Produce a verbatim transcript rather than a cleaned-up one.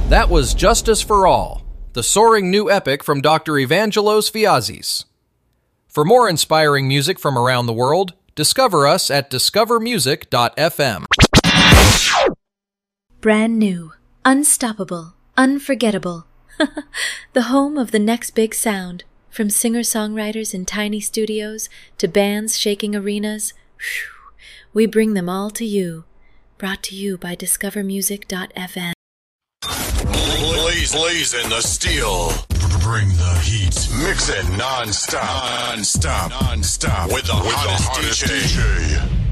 That was Justice for All, the soaring new epic from Doctor Evangelos Viazis. For more inspiring music from around the world, discover us at discover music dot f m. Brand new, unstoppable, unforgettable. The home of the next big sound. From singer-songwriters in tiny studios to bands shaking arenas, whew, we bring them all to you. Brought to you by discover music dot f m. Blaze, blazing the steel. Bring the heat. Mix it non-stop. Non-stop. Non-stop. With the, with hottest, the hottest D J. D J.